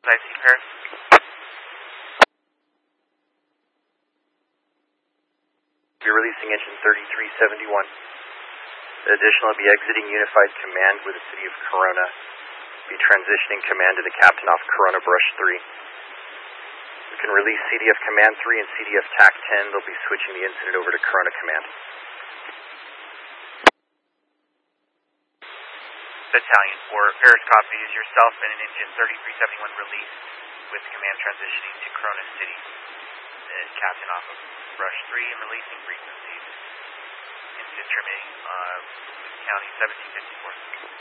I see Paris. You're releasing engine 3371. Additionally, be exiting Unified Command with the City of Corona. Be transitioning command to the captain off Corona Brush 3. You can release CDF Command 3 and CDF TAC 10. They'll be switching the incident over to Corona Command. Battalion 4, Paris copies. Yourself and an engine 3371 released with command transitioning to Corona City. Captain off of Brush 3 and releasing frequencies. Incident terminating County 1754.